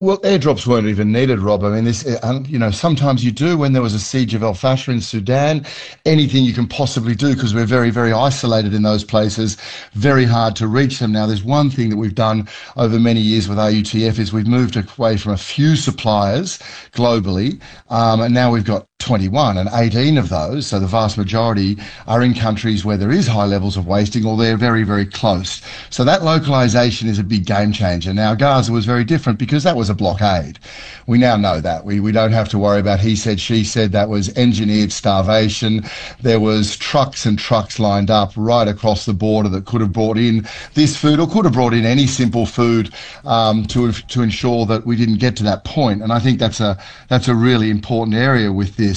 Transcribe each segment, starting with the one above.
Well, airdrops weren't even needed, Rob. I mean, sometimes you do when there was a siege of El Fasher in Sudan, anything you can possibly do because we're very, very isolated in those places, very hard to reach them. Now, there's one thing that we've done over many years with RUTF is we've moved away from a few suppliers globally, and now we've got 21 and 18 of those, so the vast majority are in countries where there is high levels of wasting or they're very, very close. So that localization is a big game changer. Now, Gaza was very different because that was a blockade. We now know that. We don't have to worry about he said, she said. That was engineered starvation. There was trucks and trucks lined up right across the border that could have brought in this food or could have brought in any simple food to ensure that we didn't get to that point. And I think that's a really important area with this.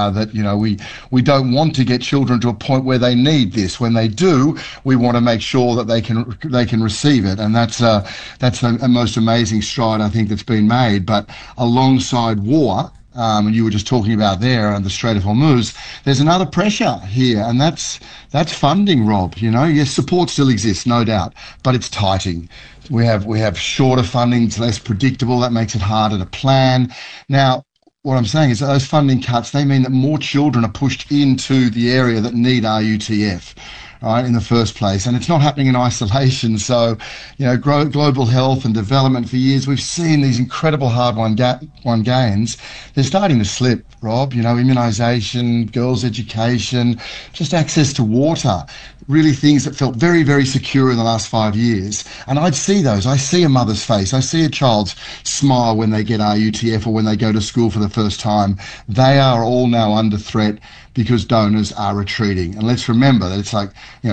We don't want to get children to a point where they need this. When they do, we want to make sure that they can receive it, and that's a most amazing stride I think that's been made. But alongside war, and you were just talking about there on the Strait of Hormuz, there's another pressure here, and that's funding, Rob. Yes, support still exists, no doubt, but it's tightening. We have shorter funding, it's less predictable, that makes it harder to plan. Now, what I'm saying is that those funding cuts, they mean that more children are pushed into the area that need RUTF, right, in the first place. And it's not happening in isolation. So, global health and development for years, we've seen these incredible hard-won gains. They're starting to slip, Rob. Immunisation, girls' education, just access to water, really things that felt very, very secure in the last 5 years. And I'd see those. I see a mother's face. I see a child's smile when they get RUTF or when they go to school for the first time. They are all now under threat because donors are retreating. And let's remember that it's like,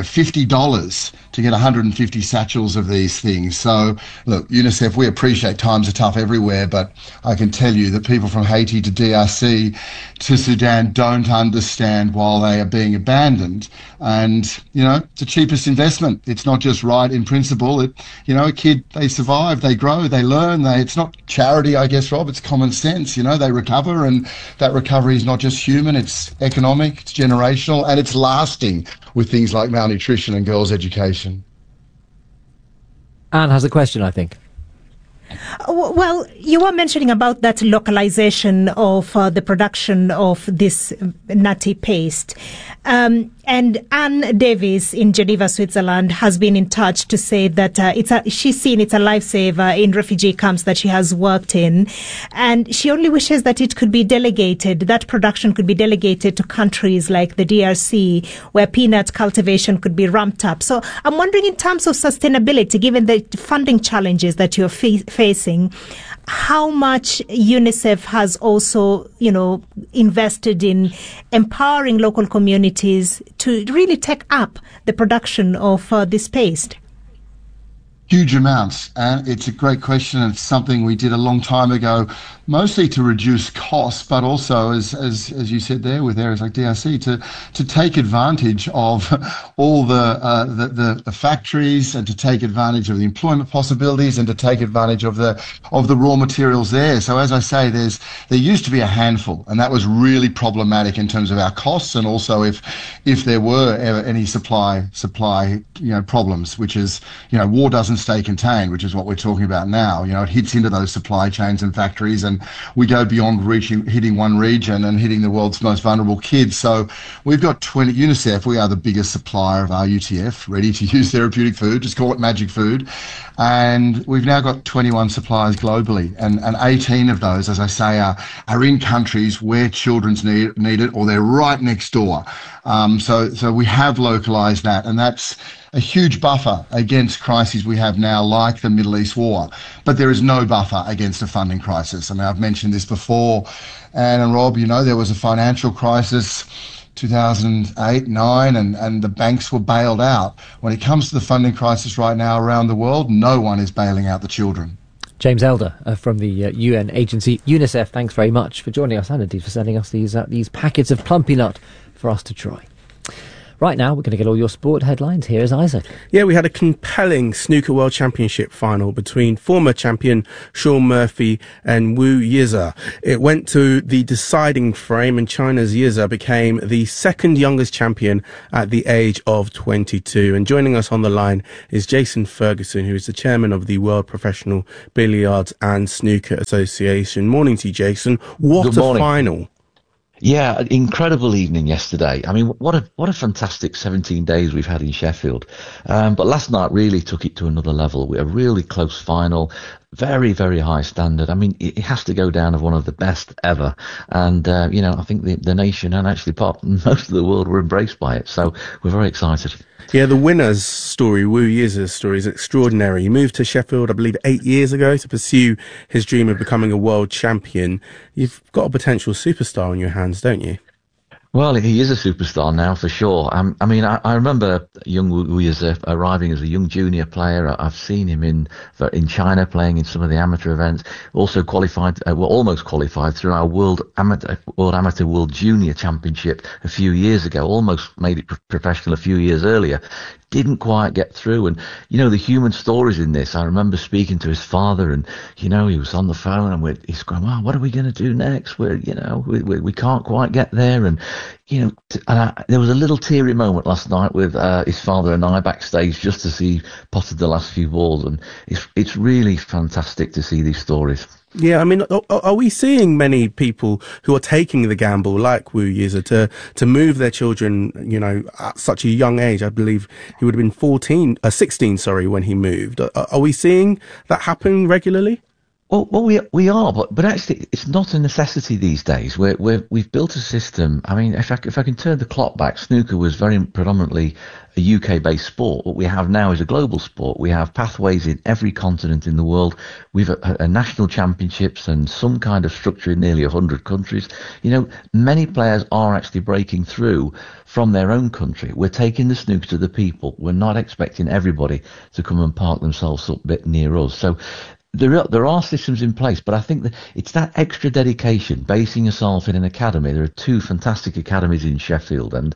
$50 to get 150 satchels of these things. So, look, UNICEF, we appreciate times are tough everywhere, but I can tell you that people from Haiti to DRC to Sudan don't understand why they are being abandoned. And, it's the cheapest investment. It's not just right in principle. A kid, they survive, they grow, they learn. It's not charity, I guess, Rob. It's common sense. They recover, and that recovery is not just human. It's economic, it's generational, and it's lasting with things like malnutrition and girls' education. Anne has a question, I think. Well, you were mentioning about that localization of the production of this nutty paste. And Anne Davis in Geneva, Switzerland, has been in touch to say that she's seen it's a lifesaver in refugee camps that she has worked in. And she only wishes that it could be delegated, that production could be delegated to countries like the DRC, where peanut cultivation could be ramped up. So I'm wondering, in terms of sustainability, given the funding challenges that you're facing, how much UNICEF has also, invested in empowering local communities to really take up the production of this paste? Huge amounts, and it's a great question. It's something we did a long time ago, mostly to reduce costs, but also, as you said there, with areas like DRC, to take advantage of all the factories, and to take advantage of the employment possibilities, and to take advantage of the raw materials there. So, as I say, there used to be a handful, and that was really problematic in terms of our costs, and also if there were ever any supply problems, which is war doesn't stay contained, which is what we're talking about now. It hits into those supply chains and factories, and we go beyond hitting one region and hitting the world's most vulnerable kids. So we've got UNICEF, we are the biggest supplier of RUTF, ready-to-use therapeutic food, just call it magic food. And we've now got 21 suppliers globally, and 18 of those, as I say, are in countries where children's need it, or they're right next door. So we have localized that, and that's a huge buffer against crises we have now, like the Middle East war. But there is no buffer against a funding crisis. I mean, I've mentioned this before, and Rob, there was a financial crisis 2008-9, and the banks were bailed out. When it comes to the funding crisis right now around the world, no one is bailing out the children. James Elder from the UN agency UNICEF, thanks very much for joining us, and indeed for sending us these packets of Plumpy Nut for us to try. Right now, we're going to get all your sport headlines. Here is Isaac. Yeah, we had a compelling snooker world championship final between former champion Shaun Murphy and Wu Yize. It went to the deciding frame, and China's Yize became the second youngest champion at the age of 22. And joining us on the line is Jason Ferguson, who is the chairman of the World Professional Billiards and Snooker Association. Morning to you, Jason. What a final. Yeah, incredible evening yesterday. I mean, what a fantastic 17 days we've had in Sheffield. But last night really took it to another level. We had a really close final, very, very high standard. I mean, it has to go down as one of the best ever. And, I think the nation and actually most of the world were embraced by it. So we're very excited. Yeah, the winner's story, Wu Yize's story, is extraordinary. He moved to Sheffield, I believe, 8 years ago to pursue his dream of becoming a world champion. You've got a potential superstar on your hands, don't you? Well, he is a superstar now, for sure. I remember young Wu Yize arriving as a young junior player. I've seen him in China playing in some of the amateur events. Also almost qualified through our World Amateur World Junior Championship a few years ago. Almost made it professional a few years earlier. Didn't quite get through. And, the human stories in this, I remember speaking to his father and, he was on the phone and he's going, well, what are we going to do next? We can't quite get there. And, there was a little teary moment last night with his father and I backstage just as he potted the last few balls. And it's really fantastic to see these stories. Yeah, I mean, are we seeing many people who are taking the gamble, like Wu Yize, to move their children, at such a young age? I believe he would have been 16, when he moved. Are we seeing that happen regularly? Well, we are, but actually, it's not a necessity these days. We've built a system. I mean, if I can turn the clock back, snooker was very predominantly a UK-based sport. What we have now is a global sport. We have pathways in every continent in the world. We've a national championships and some kind of structure in nearly 100 countries. Many players are actually breaking through from their own country. We're taking the snooker to the people. We're not expecting everybody to come and park themselves up a bit near us. So there are systems in place, but I think that it's that extra dedication, basing yourself in an academy. There are 2 fantastic academies in Sheffield, and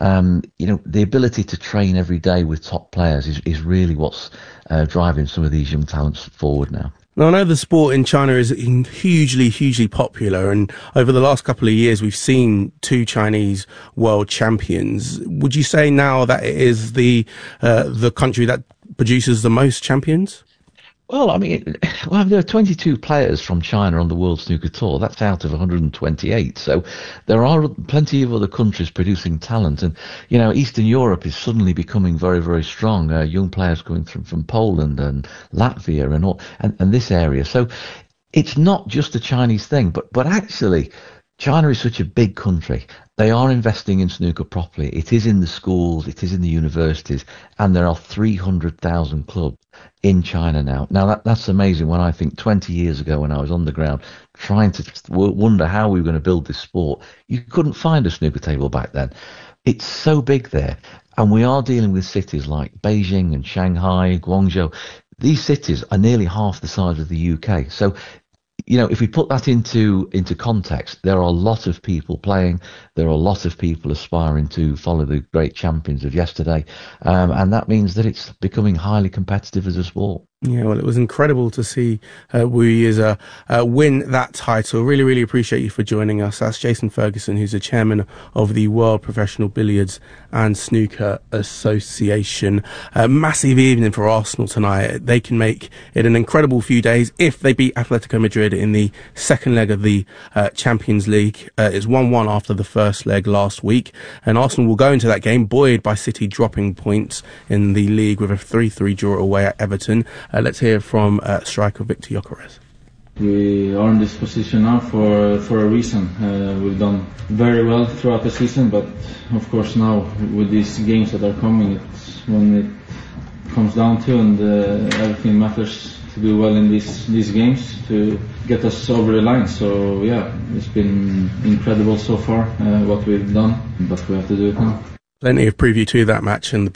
the ability to train every day with top players is really what's driving some of these young talents forward now. Now, I know the sport in China is hugely, hugely popular, and over the last couple of years, we've seen 2 Chinese world champions. Would you say now that it is the country that produces the most champions? Well, there are 22 players from China on the World Snooker Tour. That's out of 128. So there are plenty of other countries producing talent. And, Eastern Europe is suddenly becoming very, very strong. Young players coming from Poland and Latvia and this area. So it's not just a Chinese thing, but actually China is such a big country. They are investing in snooker properly. It is in the schools, it is in the universities, and there are 300,000 clubs in China now. Now, that's amazing when I think 20 years ago when I was on the ground trying to wonder how we were going to build this sport, you couldn't find a snooker table back then. It's so big there. And we are dealing with cities like Beijing and Shanghai, Guangzhou. These cities are nearly half the size of the UK. So, if we put that into context, there are a lot of people playing. There are a lot of people aspiring to follow the great champions of yesterday. And that means that it's becoming highly competitive as a sport. Yeah, well, it was incredible to see Wu Yize win that title. Really, really appreciate you for joining us. That's Jason Ferguson, who's the chairman of the World Professional Billiards and Snooker Association. Massive evening for Arsenal tonight. They can make it an incredible few days if they beat Atletico Madrid in the second leg of the Champions League. It's 1-1 after the first leg last week, and Arsenal will go into that game buoyed by City dropping points in the league with a 3-3 draw away at Everton. Let's hear from striker Victor Gyökeres. We are in this position now for a reason. We've done very well throughout the season, but of course now with these games that are coming, it's when it comes down to, and everything matters to do well in these games to get us over the line. So yeah, it's been incredible so far what we've done, but we have to do it now. Plenty of preview to that match on the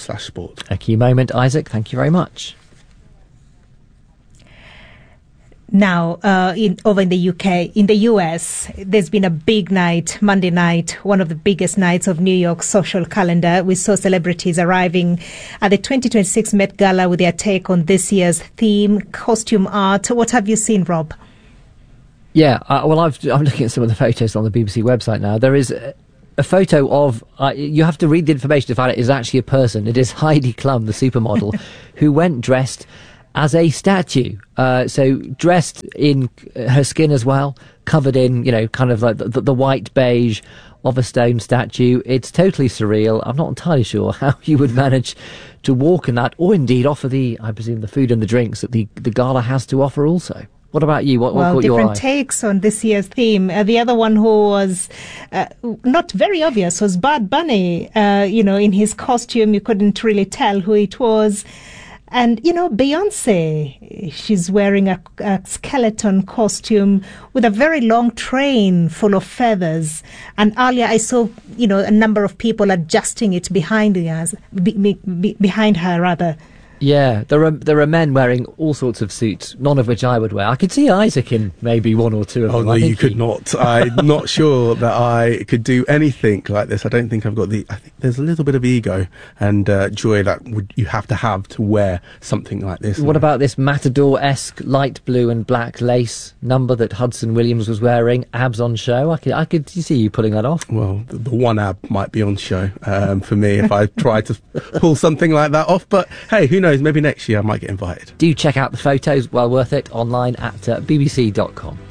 bbc.com/sport. A key moment, Isaac. Thank you very much. Now, over in the UK, in the US, there's been a big night, Monday night, one of the biggest nights of New York's social calendar. We saw celebrities arriving at the 2026 Met Gala with their take on this year's theme, costume art. What have you seen, Rob? Yeah, I'm looking at some of the photos on the BBC website now. There is a photo of, you have to read the information to find it is actually a person. It is Heidi Klum, the supermodel, who went dressed as a statue. So dressed in her skin as well, covered in, kind of like the white beige of a stone statue. It's totally surreal. I'm not entirely sure how you would manage to walk in that, or indeed offer I presume, the food and the drinks that the gala has to offer also. What about you? What caught your eye? Different takes on this year's theme. The other one who was not very obvious was Bad Bunny. In his costume, you couldn't really tell who it was. And, Beyonce, she's wearing a skeleton costume with a very long train full of feathers. And earlier I saw, a number of people adjusting it behind her, rather. Yeah, there are men wearing all sorts of suits, none of which I would wear. I could see Isaac in maybe one or two of them. Oh, no, you could not. I'm not sure that I could do anything like this. I don't think I've got I think there's a little bit of ego and joy that you have to wear something like this. What about this Matador-esque light blue and black lace number that Hudson Williams was wearing, abs on show? I could see you pulling that off. Well, the one ab might be on show for me if I tried to pull something like that off. But hey, who knows? Maybe next year I might get invited. Do check out the photos, well worth it, online at bbc.com.